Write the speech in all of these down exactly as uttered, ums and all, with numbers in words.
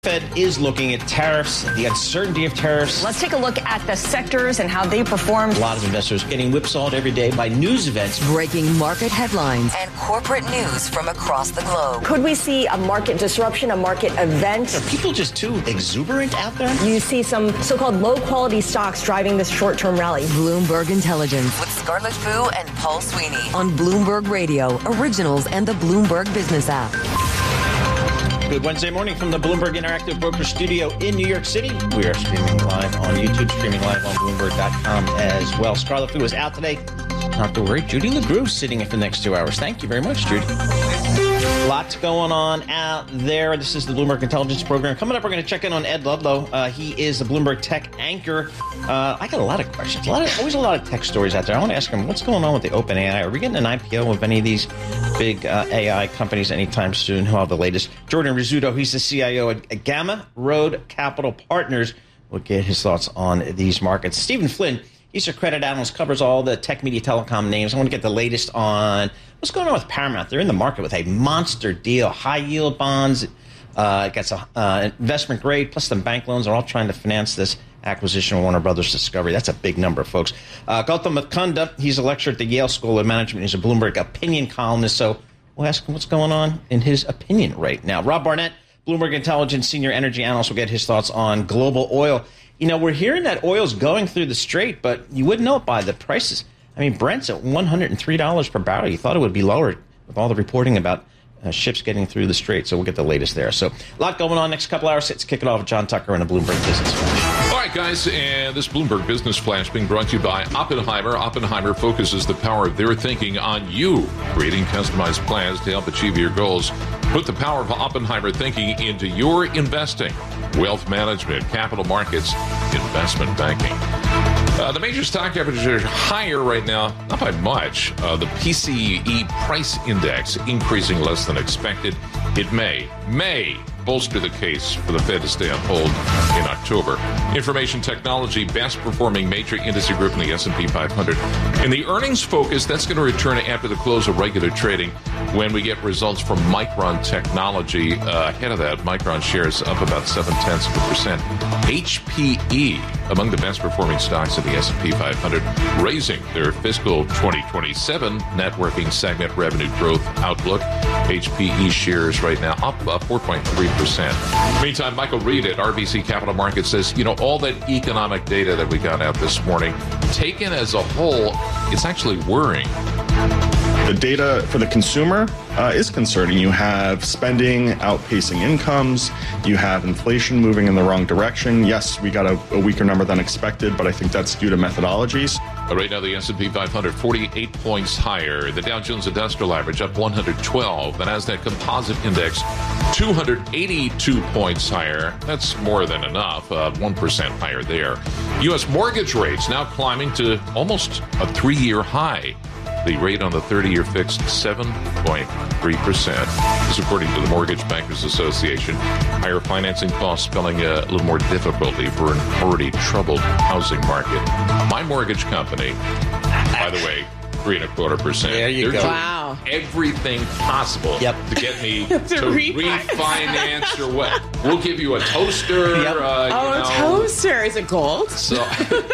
Fed is looking at tariffs, the uncertainty of tariffs. Let's take a look at the sectors and how they performed. A lot of investors getting whipsawed every day by news events. Breaking market headlines and corporate news from across the globe. Could we see a market disruption, a market event? Are people just too exuberant out there? You see some so-called low-quality stocks driving this short-term rally. Bloomberg Intelligence with Scarlett Fu and Paul Sweeney on Bloomberg Radio, Originals, and the Bloomberg Business app. Good Wednesday morning from the Bloomberg Interactive Broker Studio in New York City. We are streaming live on YouTube, streaming live on Bloomberg dot com as well. Scarlett Fu is out today. Don't have to worry. Judy LaGrue sitting in for the next two hours. Thank you very much, Judy. Lots going on out there. This is the Bloomberg Intelligence Program. Coming up, we're going to check in on Ed Ludlow. Uh, he is the Bloomberg Tech anchor. Uh, I got a lot of questions. A lot of, always a lot of tech stories out there. I want to ask him, what's going on with the OpenAI? Are we getting an I P O of any of these big uh, A I companies anytime soon? Who have the latest? Jordan Rizzuto, he's the C I O at Gamma Road Capital Partners. We'll get his thoughts on these markets. Stephen Flynn, he's a credit analyst, covers all the tech, media, telecom names. I want to get the latest on what's going on with Paramount. They're in the market with a monster deal, high-yield bonds. Uh, it gets a uh, investment grade, plus some bank loans. Are all trying to finance this acquisition of Warner Brothers Discovery. That's a big number, folks. Uh, Gautam Mukunda, he's a lecturer at the Yale School of Management. He's a Bloomberg opinion columnist. So we'll ask him what's going on in his opinion right now. Rob Barnett, Bloomberg Intelligence senior energy analyst, will get his thoughts on global oil. You know, we're hearing that oil's going through the strait, but you wouldn't know it by the prices. I mean, Brent's at one hundred three dollars per barrel. You thought it would be lower with all the reporting about uh, ships getting through the strait. So we'll get the latest there. So a lot going on next couple hours. Let's kick it off with John Tucker and a Bloomberg Business Flash. All right, guys, and this Bloomberg Business Flash being brought to you by Oppenheimer. Oppenheimer focuses the power of their thinking on you, creating customized plans to help achieve your goals. Put the power of Oppenheimer thinking into your investing, wealth management, capital markets, investment banking. Uh, the major stock averages are higher right now, not by much. Uh, the P C E price index increasing less than expected. It may, may bolster the case for the Fed to stay on hold in October. Information technology, best performing major industry group in the S and P five hundred. In the earnings focus, that's going to return after the close of regular trading when we get results from Micron Technology. Uh, ahead of that, Micron shares up about seven-tenths of a percent. H P E, among the best performing stocks in the S and P five hundred, raising their fiscal twenty twenty-seven networking segment revenue growth outlook. H P E shares right now up uh, four point three percent. Meantime, Michael Reed at R B C Capital Markets says, you know, all that economic data that we got out this morning, taken as a whole, it's actually worrying. The data for the consumer uh, is concerning. You have spending outpacing incomes. You have inflation moving in the wrong direction. Yes, we got a, a weaker number than expected, but I think that's due to methodologies. Right now, the S and P five hundred, forty-eight points higher. The Dow Jones Industrial Average up one hundred twelve. The Nasdaq Composite Index, two hundred eighty-two points higher. That's more than enough, uh, one percent higher there. U S mortgage rates now climbing to almost a three-year high. The rate on the thirty-year fixed, seven point three percent. This according to the Mortgage Bankers Association. Higher financing costs spelling a little more difficulty for an already troubled housing market. My mortgage company, by the way, three and a quarter percent. There you They're go. Wow. Everything possible Yep. to get me to to refinance. refinance or what. We'll give you a toaster. Yep. Uh, you Oh, know. a toaster. Is it gold? So,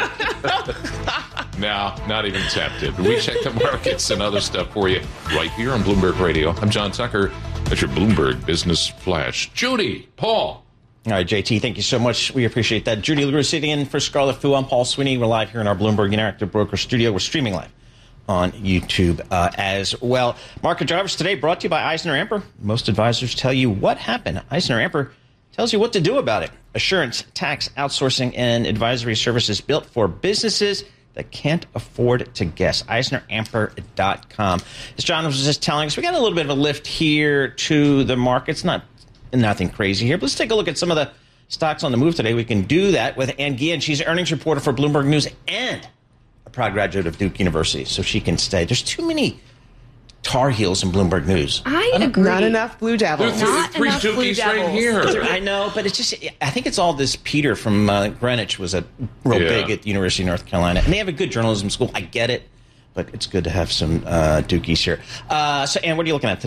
no, not even tempted. We check the markets and other stuff for you right here on Bloomberg Radio. I'm John Tucker. That's your Bloomberg Business Flash. Judy, Paul. All right, J T, thank you so much. We appreciate that. Judy LaGrue sitting in for Scarlett Fu. I'm Paul Sweeney. We're live here in our Bloomberg Interactive Broker Studio. We're streaming live on YouTube uh, as well. Market drivers today brought to you by EisnerAmper. Most advisors tell you what happened. EisnerAmper tells you what to do about it. Assurance, tax, outsourcing, and advisory services built for businesses that can't afford to guess. Eisner Amper dot com. As John was just telling us, we got a little bit of a lift here to the markets. Not nothing crazy here, but let's take a look at some of the stocks on the move today. We can do that with Ann Guillen. She's an earnings reporter for Bloomberg News and a proud graduate of Duke University, so she can stay. There's too many Tar Heels in Bloomberg News. I agree. Not enough Blue Devils. There's Not three enough Blue Dukies right Devils. here. I know, but it's just, I think it's all this Peter from uh, Greenwich was a real Yeah. big at the University of North Carolina. And they have a good journalism school. I get it, but it's good to have some uh, Dukies here. Uh, so, Ann, what are you looking at today?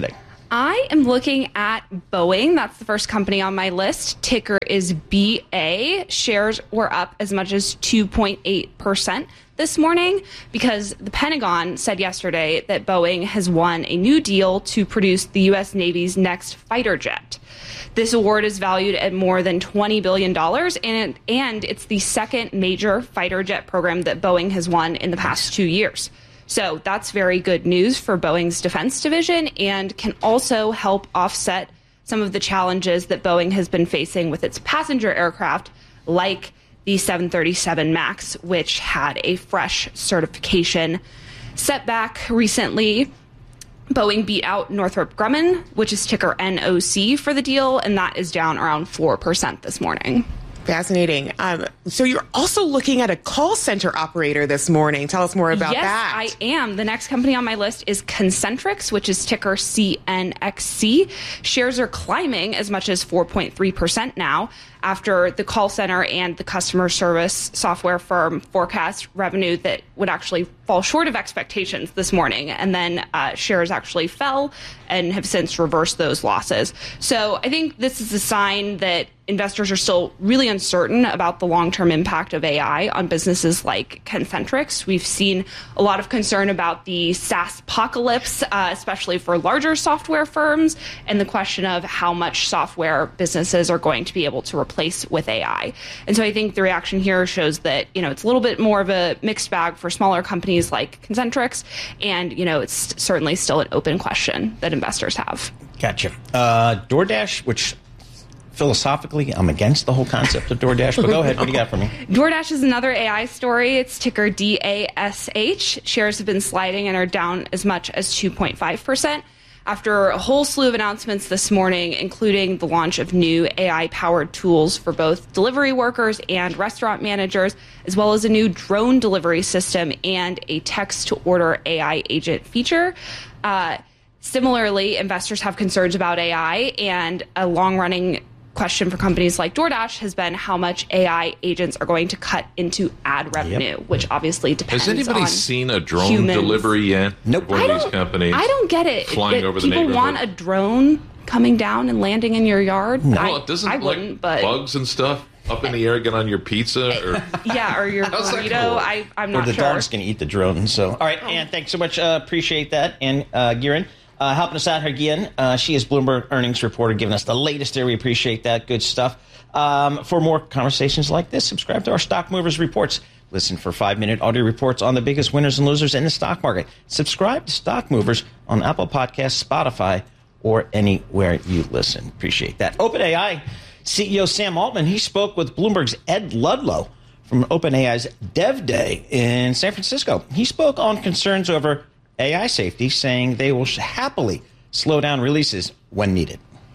I am looking at Boeing. That's the first company on my list. Ticker is B A. Shares were up as much as two point eight percent this morning because the Pentagon said yesterday that Boeing has won a new deal to produce the U S Navy's next fighter jet. This award is valued at more than twenty billion dollars, and, and it's the second major fighter jet program that Boeing has won in the past two years. So that's very good news for Boeing's defense division and can also help offset some of the challenges that Boeing has been facing with its passenger aircraft, like the seven thirty-seven MAX, which had a fresh certification setback recently. Boeing beat out Northrop Grumman, which is ticker N O C for the deal, and that is down around four percent this morning. Fascinating. Um, so you're also looking at a call center operator this morning. Tell us more about yes, that. Yes, I am. The next company on my list is Concentrix, which is ticker C N X C. Shares are climbing as much as four point three percent now after the call center and the customer service software firm forecast revenue that would actually fall short of expectations this morning. And then uh, shares actually fell and have since reversed those losses. So I think this is a sign that investors are still really uncertain about the long-term impact of A I on businesses like Concentrix. We've seen a lot of concern about the SaaS apocalypse, uh, especially for larger software firms, and the question of how much software businesses are going to be able to replace with A I. And so I think the reaction here shows that, you know, it's a little bit more of a mixed bag for smaller companies like Concentrix, and, you know, it's certainly still an open question that investors have. Gotcha. Uh, DoorDash, which philosophically, I'm against the whole concept of DoorDash, but go ahead. What do you got for me? DoorDash is another A I story. It's ticker D A S H. Shares have been sliding and are down as much as two point five percent after a whole slew of announcements this morning, including the launch of new A I-powered tools for both delivery workers and restaurant managers, as well as a new drone delivery system and a text-to-order A I agent feature. Uh, similarly, investors have concerns about A I, and a long-running question for companies like DoorDash has been how much A I agents are going to cut into ad revenue, yep. which obviously depends on Has anybody on seen a drone humans. delivery yet? Nope. One of these companies I don't get it. Flying it, over the people neighborhood. want a drone coming down and landing in your yard. No. I, Well, it doesn't I like wouldn't, but bugs and stuff up in the air get on your pizza or yeah, or your How's that burrito. cool? I, I'm Or not the sure. dog's going to eat the drone. So, all right, Ann, thanks so much. Uh, appreciate that. And uh, Giran, uh, helping us out here again. Uh, she is Bloomberg earnings reporter, giving us the latest there. We appreciate that. Good stuff. Um, for more conversations like this, subscribe to our Stock Movers Reports. Listen for five-minute audio reports on the biggest winners and losers in the stock market. Subscribe to Stock Movers on Apple Podcasts, Spotify, or anywhere you listen. Appreciate that. OpenAI C E O Sam Altman, he spoke with Bloomberg's Ed Ludlow from OpenAI's Dev Day in San Francisco. He spoke on concerns over A I safety, saying they will happily slow down releases when needed.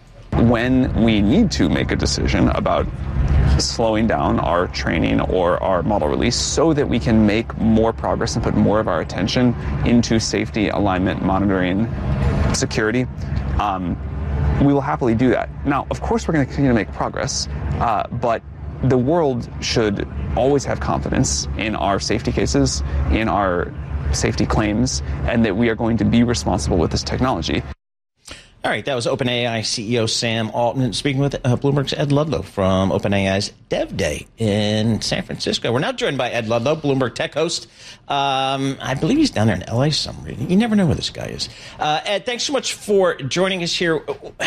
When we need to make a decision about slowing down our training or our model release so that we can make more progress and put more of our attention into safety, alignment, monitoring, security, um, we will happily do that. Now, of course, we're going to continue to make progress, uh, but the world should always have confidence in our safety cases, in our safety claims, and that we are going to be responsible with this technology. All right, that was OpenAI C E O Sam Altman speaking with uh, Bloomberg's Ed Ludlow from OpenAI's Dev Day in San Francisco. We're now joined by Ed Ludlow, Bloomberg tech host. Um, I believe he's down there in L A somewhere. You never know where this guy is. Uh, Ed, thanks so much for joining us here.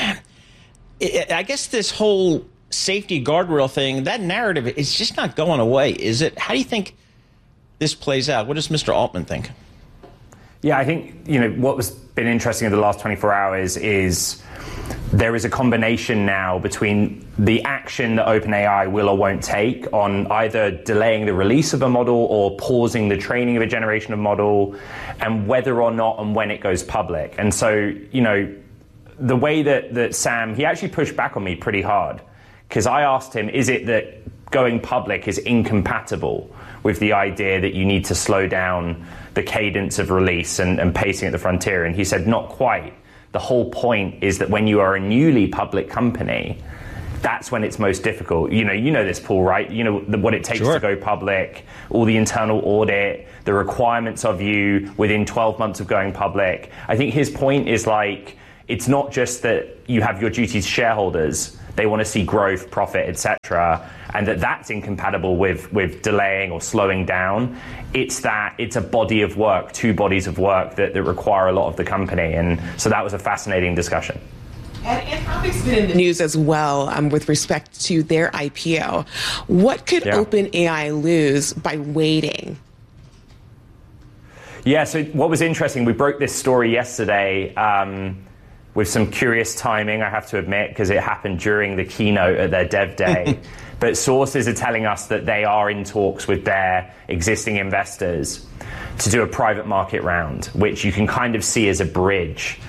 I guess this whole safety guardrail thing, that narrative, is just not going away, is it? How do you think this plays out? What does Mister Altman think? Yeah, I think, you know, what's been interesting in the last twenty-four hours is there is a combination now between the action that OpenAI will or won't take on either delaying the release of a model or pausing the training of a generation of model, and whether or not and when it goes public. And so, you know, the way that, that Sam, he actually pushed back on me pretty hard, because I asked him, is it that going public is incompatible with the idea that you need to slow down the cadence of release and, and pacing at the frontier? And he said, not quite. The whole point is that when you are a newly public company, that's when it's most difficult. You know, you know this, Paul, right? You know the, what it takes Sure. to go public, all the internal audit, the requirements of you within twelve months of going public. I think his point is like, it's not just that you have your duty to shareholders. They want to see growth, profit, et cetera, and that that's incompatible with, with delaying or slowing down. It's that it's a body of work, two bodies of work that, that require a lot of the company. And so that was a fascinating discussion. And Anthropic's been in the news as well um, with respect to their I P O. What could yeah. OpenAI lose by waiting? Yeah, so what was interesting, we broke this story yesterday um, with some curious timing, I have to admit, because it happened during the keynote at their dev day. But sources are telling us that they are in talks with their existing investors to do a private market round, which you can kind of see as a bridge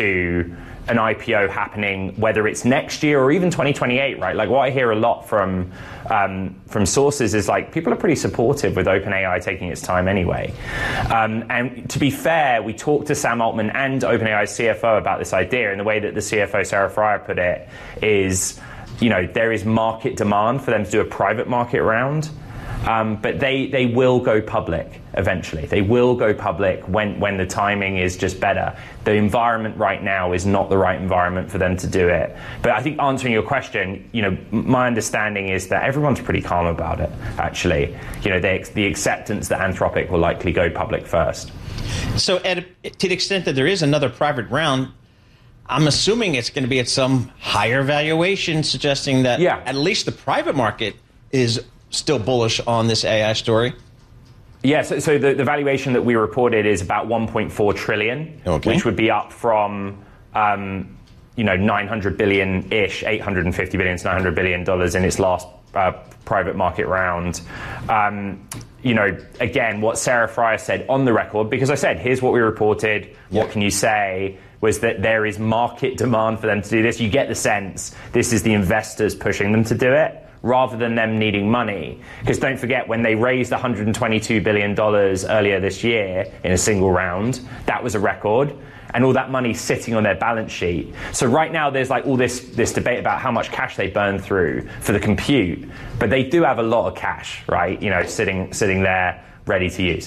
to an I P O happening, whether it's next year or even twenty twenty-eight, right? Like what I hear a lot from um, from sources is like people are pretty supportive with OpenAI taking its time anyway. Um, and to be fair, we talked to Sam Altman and OpenAI's C F O about this idea, and the way that the C F O, Sarah Fryer, put it is, you know, there is market demand for them to do a private market round. Um, but they, they will go public eventually. They will go public when, when the timing is just better. The environment right now is not the right environment for them to do it. But I think answering your question, you know, my understanding is that everyone's pretty calm about it, actually. You know, they, the acceptance that Anthropic will likely go public first. So, Ed, to the extent that there is another private round, I'm assuming it's going to be at some higher valuation, suggesting that yeah. at least the private market is still bullish on this A I story? Yeah, so, so the, the valuation that we reported is about one point four trillion, okay. which would be up from, um, you know, nine hundred billion-ish, eight hundred fifty billion to nine hundred billion dollars in its last uh, private market round. Um, you know, again, what Sarah Fryer said on the record, because I said, here's what we reported, yeah. what can you say, was that there is market demand for them to do this. You get the sense this is the investors pushing them to do it, rather than them needing money. Because don't forget, when they raised one hundred twenty-two billion dollars earlier this year in a single round, that was a record, and all that money sitting on their balance sheet. So right now there's like all this, this debate about how much cash they burn through for the compute, but they do have a lot of cash, right? You know, sitting, sitting there ready to use.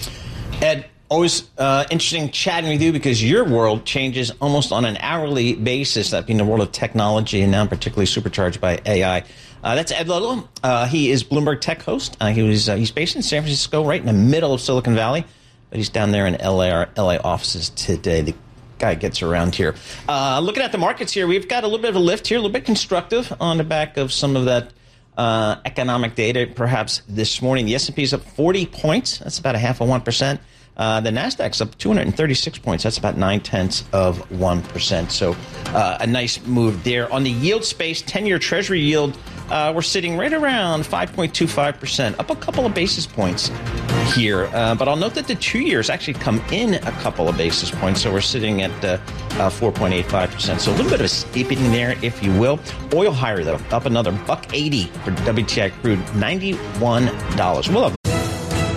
Ed, always uh, interesting chatting with you because your world changes almost on an hourly basis, that being the world of technology and now particularly supercharged by A I. Uh, that's Ed Ludlow. Uh, he is Bloomberg Tech host. Uh, he was uh, he's based in San Francisco, right in the middle of Silicon Valley, but he's down there in L A, our L A offices today. The guy gets around here. Uh, looking at the markets here, we've got a little bit of a lift here, a little bit constructive on the back of some of that uh, economic data, perhaps this morning. The S and P is up forty points. That's about a half of one percent. Uh, the Nasdaq's up two hundred thirty-six points. That's about nine tenths of one percent. So uh, a nice move there. On the yield space, ten-year Treasury yield, uh, we're sitting right around five point two five percent, up a couple of basis points here. Uh, but I'll note that the two years actually come in a couple of basis points. So we're sitting at uh, uh, four point eight five percent. So a little bit of a steepening there, if you will. Oil higher, though, up another buck eighty for W T I crude, ninety-one dollars. We'll have